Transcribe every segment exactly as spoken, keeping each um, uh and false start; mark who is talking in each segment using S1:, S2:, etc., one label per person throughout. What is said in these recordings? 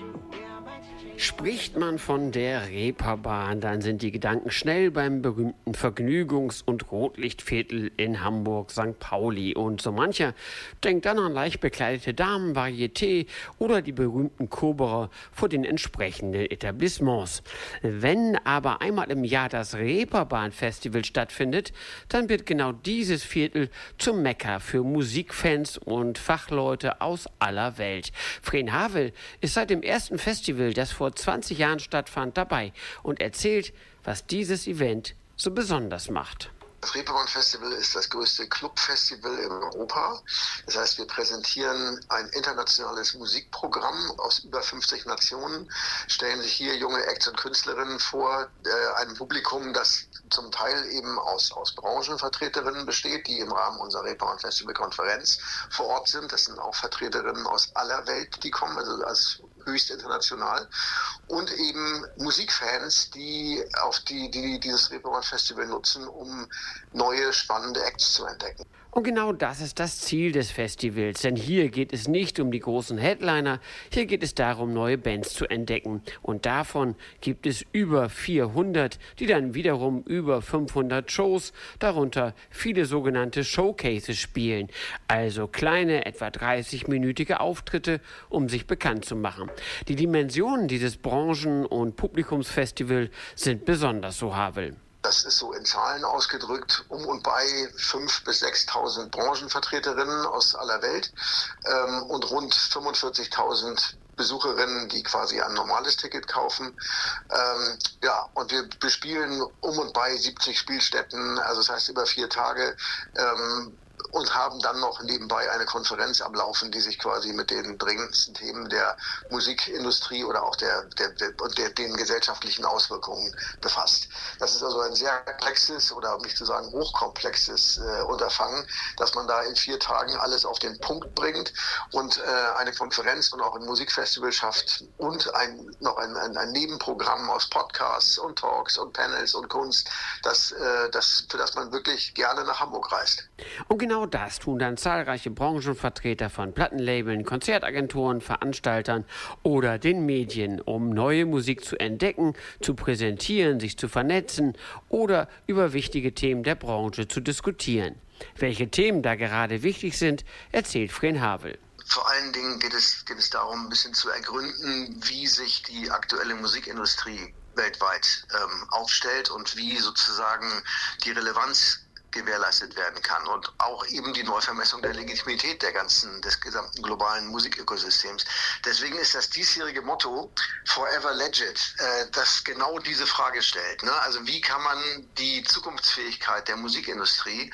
S1: Spricht man von der Reeperbahn, dann sind die Gedanken schnell beim berühmten Vergnügungs- und Rotlichtviertel in Hamburg Sankt Pauli. Und so mancher denkt dann an leicht bekleidete Damen, Varieté oder die berühmten Koberer vor den entsprechenden Etablissements. Wenn aber einmal im Jahr das Reeperbahn-Festival stattfindet, dann wird genau dieses Viertel zum Mekka für Musikfans und Fachleute aus aller Welt. Fren Havel ist seit dem ersten Festival, das vor zwanzig Jahren stattfand, dabei und erzählt, was dieses Event so besonders macht.
S2: Das Reeperbahn Festival ist das größte Clubfestival in Europa. Das heißt, wir präsentieren ein internationales Musikprogramm aus über fünfzig Nationen, stellen sich hier junge Acts und Künstlerinnen vor, äh, einem Publikum, das zum Teil eben aus, aus Branchenvertreterinnen besteht, die im Rahmen unserer Reeperbahn Festival Konferenz vor Ort sind. Das sind auch Vertreterinnen aus aller Welt, die kommen, also als höchst international. Und eben Musikfans, die auf die, die dieses Reeperbahn Festival nutzen, um neue, spannende Acts zu entdecken.
S1: Und genau das ist das Ziel des Festivals, denn hier geht es nicht um die großen Headliner, hier geht es darum, neue Bands zu entdecken. Und davon gibt es über vierhundert, die dann wiederum über fünfhundert Shows, darunter viele sogenannte Showcases spielen, also kleine, etwa dreißig-minütige Auftritte, um sich bekannt zu machen. Die Dimensionen dieses Branchen- und Publikumsfestivals sind besonders, so Havel.
S2: Das ist so in Zahlen ausgedrückt, um und bei fünftausend bis sechstausend Branchenvertreterinnen aus aller Welt ähm, und rund fünfundvierzigtausend Besucherinnen, die quasi ein normales Ticket kaufen. Ähm, ja, und wir bespielen um und bei siebzig Spielstätten, also das heißt über vier Tage. Ähm, und haben dann noch nebenbei eine Konferenz am Laufen, die sich quasi mit den dringendsten Themen der Musikindustrie oder auch der, der, der, der den gesellschaftlichen Auswirkungen befasst. Das ist also ein sehr komplexes oder um nicht zu sagen hochkomplexes äh, Unterfangen, dass man da in vier Tagen alles auf den Punkt bringt und äh, eine Konferenz und auch ein Musikfestival schafft und ein, noch ein, ein, ein Nebenprogramm aus Podcasts und Talks und Panels und Kunst, das, äh, das, für das man wirklich gerne nach Hamburg reist.
S1: Und genau das tun dann zahlreiche Branchenvertreter von Plattenlabeln, Konzertagenturen, Veranstaltern oder den Medien, um neue Musik zu entdecken, zu präsentieren, sich zu vernetzen oder über wichtige Themen der Branche zu diskutieren. Welche Themen da gerade wichtig sind, erzählt Fren Havel.
S2: Vor allen Dingen geht es, geht es darum, ein bisschen zu ergründen, wie sich die aktuelle Musikindustrie weltweit ähm, aufstellt und wie sozusagen die Relevanz gewährleistet werden kann und auch eben die Neuvermessung der Legitimität der ganzen, des gesamten globalen Musikökosystems. Deswegen ist das diesjährige Motto Forever Legit, äh, das genau diese Frage stellt. Ne? Also wie kann man die Zukunftsfähigkeit der Musikindustrie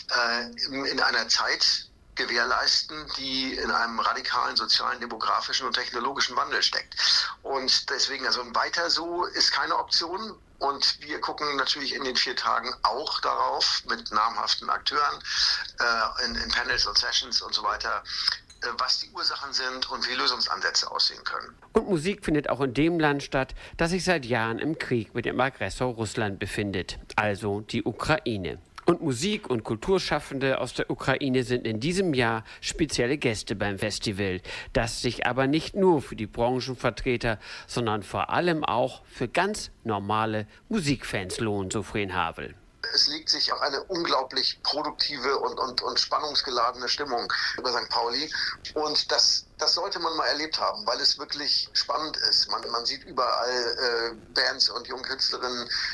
S2: äh, in, in einer Zeit gewährleisten, die in einem radikalen sozialen, demografischen und technologischen Wandel steckt. Und deswegen, also weiter so ist keine Option. Und wir gucken natürlich in den vier Tagen auch darauf, mit namhaften Akteuren, äh, in, in Panels und Sessions und so weiter, äh, was die Ursachen sind und wie Lösungsansätze aussehen können.
S1: Und Musik findet auch in dem Land statt, das sich seit Jahren im Krieg mit dem Aggressor Russland befindet, also die Ukraine. Und Musik- und Kulturschaffende aus der Ukraine sind in diesem Jahr spezielle Gäste beim Festival, das sich aber nicht nur für die Branchenvertreter, sondern vor allem auch für ganz normale Musikfans lohnt, so Fren Havel.
S2: Es legt sich auch eine unglaublich produktive und, und, und spannungsgeladene Stimmung über Sankt Pauli. Und das, das sollte man mal erlebt haben, weil es wirklich spannend ist. Man, man sieht überall äh, Bands und Jungkünstlerinnen,